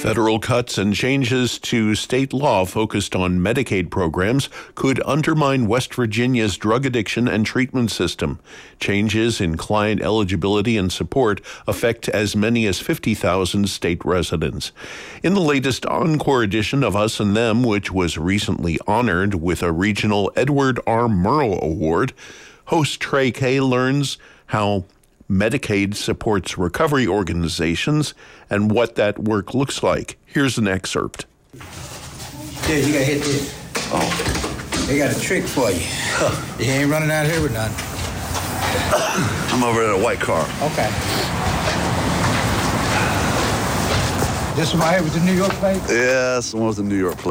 Federal cuts and changes to state law focused on Medicaid programs could undermine West Virginia's drug addiction and treatment system. Changes in client eligibility and support affect as many as 50,000 state residents. In the latest encore edition of Us and Them, which was recently honored with a regional Edward R. Murrow Award, host Trey Kay learns how Medicaid supports recovery organizations and what that work looks like. Here's an excerpt. Yeah, you gotta hit this. Oh. They got a trick for you. Huh. You ain't running out here with none. I'm over at a white car. Okay. This one right here with the New York plate? Yeah, that's the one with the New York plate.